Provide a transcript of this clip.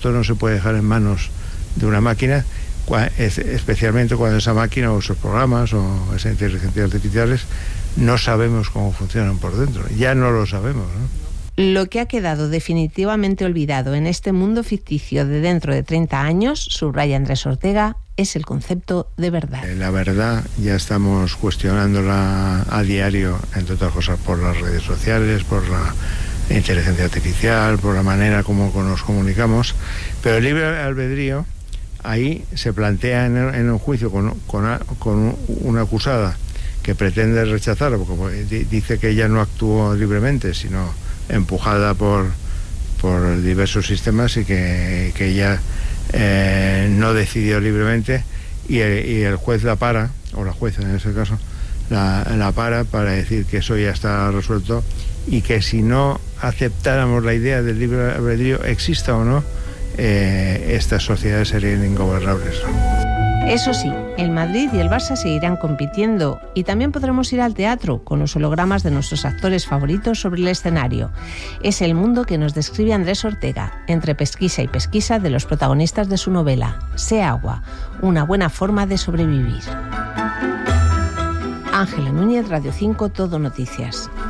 esto no se puede dejar en manos de una máquina, especialmente cuando esa máquina o esos programas o esas inteligencias artificiales no sabemos cómo funcionan por dentro. Ya no lo sabemos, ¿no? Lo que ha quedado definitivamente olvidado en este mundo ficticio de dentro de 30 años, subraya Andrés Ortega, es el concepto de verdad. La verdad ya estamos cuestionándola a diario, entre otras cosas por las redes sociales, por la inteligencia artificial, por la manera como nos comunicamos, pero el libre albedrío ahí se plantea en un juicio con una acusada que pretende rechazarlo, porque dice que ella no actuó libremente, sino empujada por diversos sistemas, y que ella no decidió libremente, y el juez la para, o la jueza en ese caso, la para decir que eso ya está resuelto, y que si no aceptáramos la idea del libre albedrío, exista o no, estas sociedades serían ingobernables. Eso sí, el Madrid y el Barça seguirán compitiendo, y también podremos ir al teatro con los hologramas de nuestros actores favoritos sobre el escenario. Es el mundo que nos describe Andrés Ortega, entre pesquisa y pesquisa de los protagonistas de su novela, Sé agua, una buena forma de sobrevivir. Ángela Núñez, Radio 5, Todo Noticias.